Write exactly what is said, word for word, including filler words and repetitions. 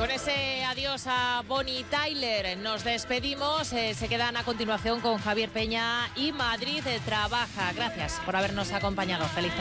Con ese adiós a Bonnie Tyler nos despedimos. Eh, se quedan a continuación con Javier Peña y Madrid Trabaja. Gracias por habernos acompañado. Feliz